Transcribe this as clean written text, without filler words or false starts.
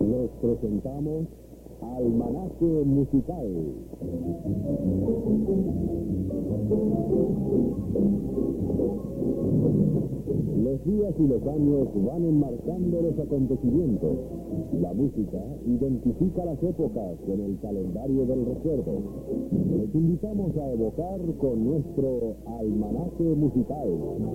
Les presentamos Almanaque Musical. Los días y los años van enmarcando los acontecimientos. La música identifica las épocas en el calendario del recuerdo. Les invitamos a evocar con nuestro Almanaque Musical.